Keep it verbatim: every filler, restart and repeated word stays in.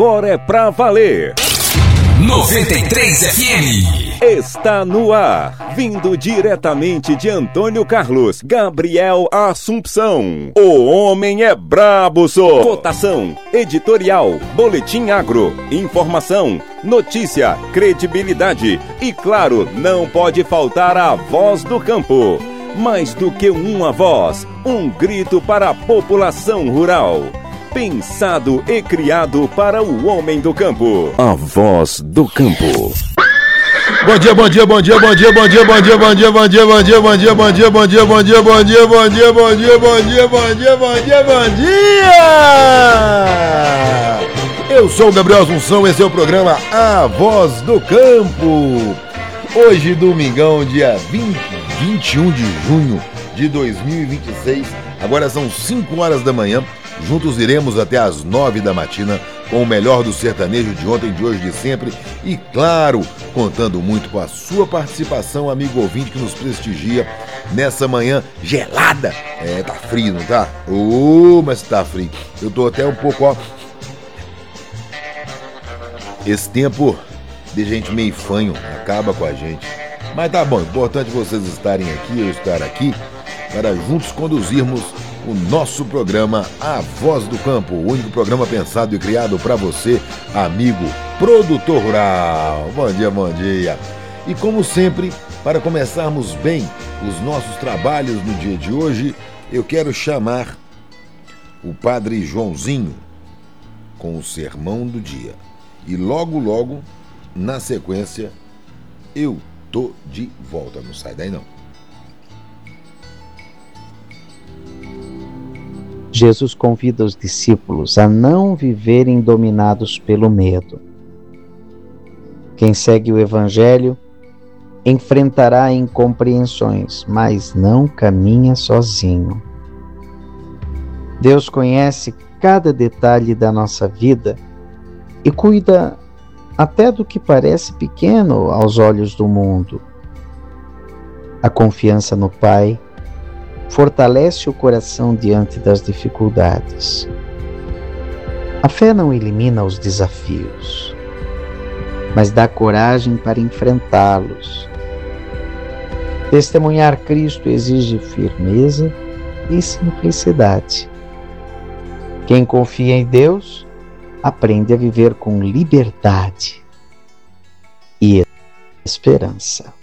Agora é pra valer. noventa e três F M Está no ar, vindo diretamente de Antônio Carlos, Gabriel Assumpção. O homem é brabo, só. Cotação, editorial, boletim agro, informação, notícia, credibilidade e, claro, não pode faltar a voz do campo. Mais do que uma voz, um grito para a população rural. Pensado e criado para o homem do campo. A voz do campo. Bom dia, bom dia, bom dia, bom dia, bom dia, bom dia, bom dia, bom dia, bom dia, bom dia, bom dia, bom dia, bom dia, bom dia, bom dia, bom dia, bom dia, bom dia, bom dia, bom dia. Eu sou o Gabriel Assunção, esse é o programa A Voz do Campo. Hoje, domingão, dia vinte, vinte e um de junho de dois mil e vinte e seis, agora são cinco horas da manhã. Juntos iremos até às nove da matina com o melhor do sertanejo de ontem, de hoje, de sempre. E, claro, contando muito com a sua participação, amigo ouvinte que nos prestigia nessa manhã gelada. É, tá frio, não tá? Ô, oh, mas tá frio. Eu tô até um pouco, ó. Esse tempo de gente meio fanho acaba com a gente. Mas tá bom, importante vocês estarem aqui, eu estar aqui, para juntos conduzirmos o nosso programa A Voz do Campo, o único programa pensado e criado para você, amigo produtor rural. Bom dia, bom dia. E como sempre, para começarmos bem os nossos trabalhos no dia de hoje, eu quero chamar o Padre Joãozinho com o sermão do dia. E logo, logo, na sequência, eu tô de volta. Não sai daí não. Jesus convida os discípulos a não viverem dominados pelo medo. Quem segue o Evangelho enfrentará incompreensões, mas não caminha sozinho. Deus conhece cada detalhe da nossa vida e cuida até do que parece pequeno aos olhos do mundo. A confiança no Pai fortalece o coração diante das dificuldades. A fé não elimina os desafios, mas dá coragem para enfrentá-los. Testemunhar Cristo exige firmeza e simplicidade. Quem confia em Deus aprende a viver com liberdade e esperança.